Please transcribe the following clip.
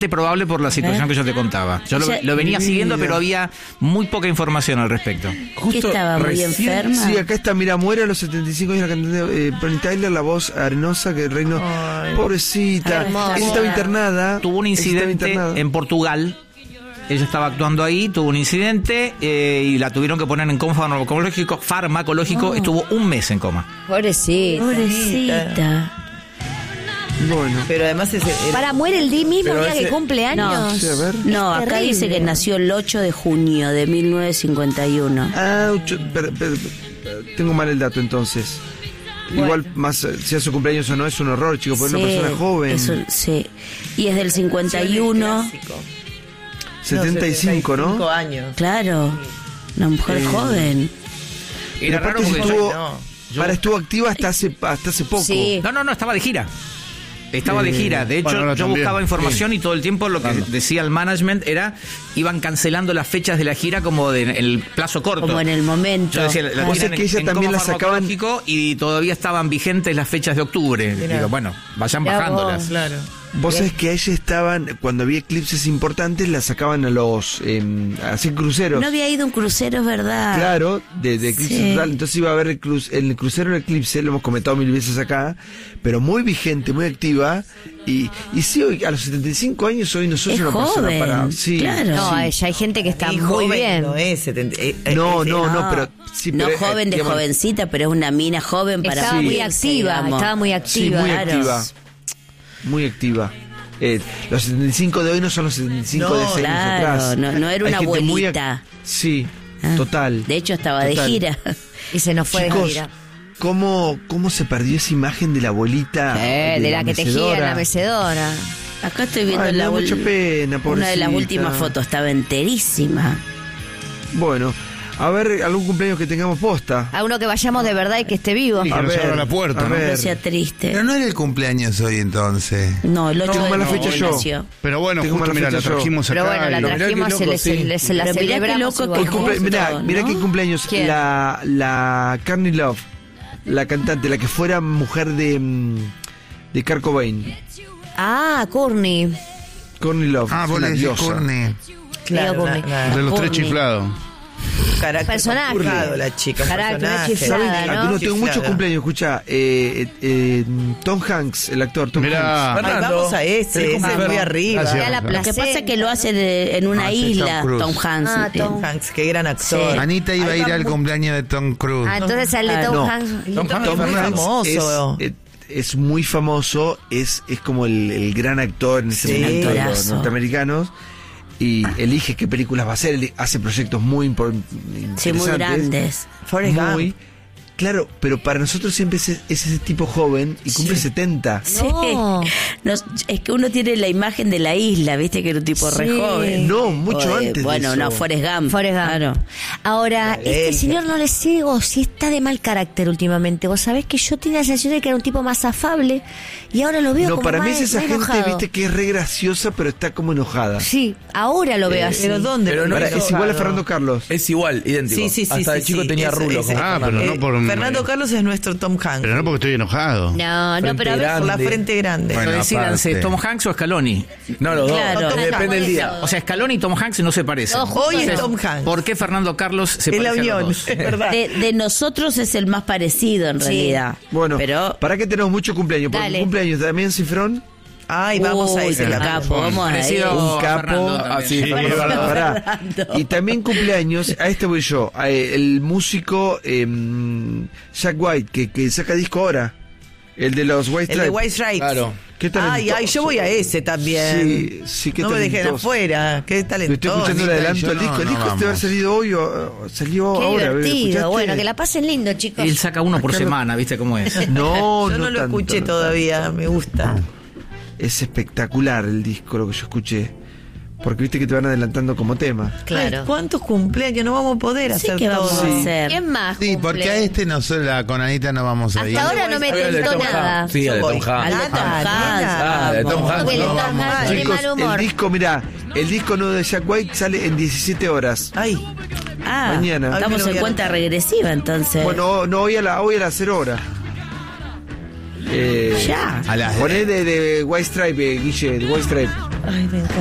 probable por la situación que yo te contaba. Yo lo venía siguiendo, pero había muy poca información al respecto. ¿Qué estaba muy enferma? Sí, acá está, mira, muere a los 75 años la cantante Bonnie Tyler, la voz arenosa que el reino... Pobrecita. Ella estaba internada. Tuvo un incidente en Portugal. Ella estaba actuando ahí, tuvo un incidente y la tuvieron que poner en coma farmacológico. Estuvo un mes en coma. Pobrecita. Bueno. Pero además muere el día mismo día que cumple años. No, sí, a ver. No, acá dice que nació el 8 de junio de 1951. Tengo mal el dato entonces. Bueno. Igual, más si es su cumpleaños o no, es un horror, chicos, porque es una persona joven. Sí. Y es del 51. 75, ¿no? 75 años. Claro. Una mujer joven. Era raro porque estuvo activa hasta hace poco. Sí. No, estaba de gira. Estaba de gira. De hecho, yo buscaba información y todo el tiempo lo que decía el management era iban cancelando las fechas de la gira como en el plazo corto. Como en el momento. Yo decía, la tienen que ella en también coma la sacaban y todavía estaban vigentes las fechas de octubre. Digo, bueno, vayan bajándolas. Claro. Vos sabés que a ella cuando había eclipses importantes, la sacaban a los así cruceros. No había ido un crucero, es verdad. Claro, de eclipse total. Entonces iba a haber el crucero del eclipse, lo hemos comentado 1000 veces acá, pero muy vigente, muy activa. Y sí, hoy a los 75 años hoy no soy una persona para... Sí, claro. No, hay gente que está muy bien. No es pero... Sí, no pero, joven de digamos, jovencita, pero es una mina joven para... Estaba muy activa, estaba muy activa. Sí, muy activa. Muy activa. Los 75 de hoy no son los 75 de 6 años atrás. No era una abuelita. Sí, total. De hecho estaba de gira. Y se nos fue Chicos, de gira. ¿Cómo se perdió esa imagen de la abuelita? De la que tejía en la mecedora. Acá estoy viendo me da mucha pena, pobrecita. Una de las últimas fotos, estaba enterísima. Bueno, a ver, algún cumpleaños que tengamos posta. A uno que vayamos de verdad y que esté vivo. Y que nos abra la puerta, ¿no? No sea triste. Pero no era el cumpleaños hoy entonces. No, el 8 Tengo de mala junio fecha yo. nació. Pero bueno, Tengo justo mala mira, la fecha yo. trajimos acá. Pero bueno, la trajimos, se la Pero mirá qué celebramos loco igual. que Mirá qué cumpleaños. ¿Quién? La Courtney Love, la cantante, la que fuera mujer de Kurt Cobain. Ah, Courtney. Courtney Love. Ah, vos le decís Courtney. Claro, Courtney. De los tres chiflados. Personaje. La chica. Carácter, una personaje. chiflada, Aquí ¿no? no tengo muchos cumpleaños, escucha. Tom Hanks, el actor Tom Hanks. Mirá. Ay, vamos a ese es muy arriba. Gracias. La Lo que pasa placenta. es que lo hace en una sí, isla, Tom Cruise. Tom Hanks. Ah, Tom Hanks, qué gran actor. Sí. Anita iba a ir al cumpleaños de Tom Cruise. Ah, entonces el de Tom No. Hanks. Tom muy Hanks famoso. es muy famoso, es como el gran actor en ese Sí. momento de los Actorazo. norteamericanos. Y elige qué películas va a hacer, hace proyectos muy Sí, muy interesantes. grandes. Forrest Gump. Claro, pero para nosotros siempre es ese tipo joven y cumple 70. Sí. No. Es que uno tiene la imagen de la isla, viste que era un tipo re Sí. joven. No, mucho antes de Bueno, eso. no, Forrest Gump. Claro. Ahora, este señor no le sé, o si está de mal carácter últimamente. Vos sabés que yo tenía la sensación de que era un tipo más afable y ahora lo veo No, como para más, mí es esa más gente, enojado. viste, que es re graciosa, pero está como enojada. Sí, ahora lo veo así. ¿Pero dónde? Pero no Ahora, es es igual a Fernando Carlos. Es igual, idéntico. Sí. Hasta el chico tenía rulo. como Ah, pero Fernando. no por... Fernando Carlos es nuestro Tom Hanks. Pero no porque estoy enojado. No, pero a ver, Por la frente grande. Bueno, Decídanse, aparte. ¿Tom Hanks o Scaloni? No, los Claro. dos. Tom Depende del Hanks. día. O sea, Scaloni y Tom Hanks no se parecen. Hoy es Entonces, Tom Hanks. ¿por qué Fernando Carlos se Es la parece a unión, los dos? es verdad. De nosotros es el más parecido en realidad. Bueno, pero ¿para qué tenemos muchos cumpleaños? Porque Dale. cumpleaños de Damián Cifrón, Ay, vamos a Uy, ese. qué la capo, vamos a ir. Parecido un a capo. Fernando también. Ah, sí, Fernando. Pará. Y también cumpleaños, a este voy yo, el músico Jack White, que saca disco ahora. El de los White El de Stripes. White Stripes. Claro. Qué talentoso. Ay, yo voy a ese también. Sí, qué No me dejen talentoso. afuera. Qué Me estoy talentoso. escuchando el Anita y adelanto yo del disco. no, El no disco debe haber vamos. salido hoy o salió qué ahora. divertido. ¿Escuchaste? Bueno, que la pasen lindo, chicos. Él saca uno por semana, ¿viste cómo es? No, Yo no lo tanto, escuché no todavía. Me gusta. Es espectacular el disco, lo que yo escuché. Porque viste que te van adelantando como tema. Claro. Ay, ¿cuántos cumpleaños? No vamos a poder sí hacer que vamos todo. a hacer. ¿Quién más Sí, cumple? porque a este nosotros con Anita no vamos a ir. Hasta ahora no me El de tentó Tom nada. Hanks. Sí, el de Tom Hanks. Al de Tom Hanks. Ah, de Tom Hanks. Porque el de no. Tom Hanks tiene Chicos, mal humor. el disco, mirá, el disco nuevo de Jack White sale en 17 horas. Ay, Mañana. Ay, me Estamos lo voy en a cuenta regresiva entonces. Bueno, no, hoy a las 0 horas. Ya. A las Poné de White Stripe, Guille, de White Stripe. Ay, me encanta.